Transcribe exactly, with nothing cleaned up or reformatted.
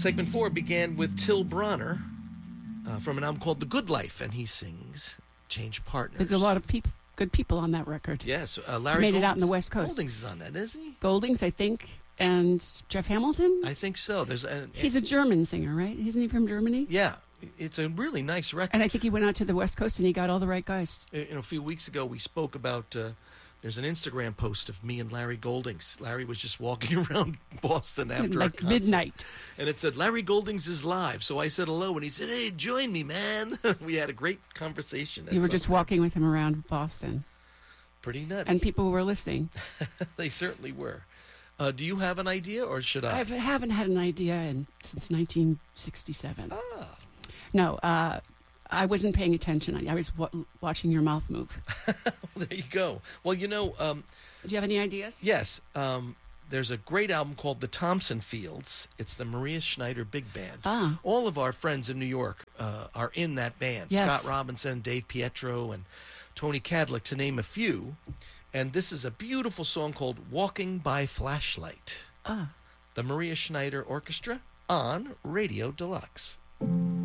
Segment four began with Till Bronner uh, from an album called The Good Life, and he sings Change Partners. There's a lot of peop- good people on that record. Yes, uh, Larry made Goldings, it out in the West Coast. Goldings is on that, is he? Goldings, I think, and Jeff Hamilton. I think so. There's a, He's a German singer, right? Isn't he from Germany? Yeah, it's a really nice record. And I think he went out to the West Coast and he got all the right guys. You know, a few weeks ago we spoke about. Uh, there's an Instagram post of me and Larry Goldings. Larry was just walking around Boston after like our concert, midnight, and it said Larry Goldings is live. So I said hello, and he said, "Hey, join me, man." We had a great conversation. You were just time. walking with him around Boston. Pretty nutty. And people were listening. They certainly were. Uh, do you have an idea, or should I? I haven't had an idea in, since nineteen sixty-seven. Ah. No, uh, I wasn't paying attention. I, I was w- watching your mouth move. There you go. Well, you know... Um, do you have any ideas? Yes. Um, there's a great album called The Thompson Fields. It's the Maria Schneider Big Band. Ah. All of our friends in New York uh, are in that band. Yes. Scott Robinson, Dave Pietro, and Tony Cadlick, to name a few. And this is a beautiful song called Walking by Flashlight. Ah. The Maria Schneider Orchestra on Radio Deluxe.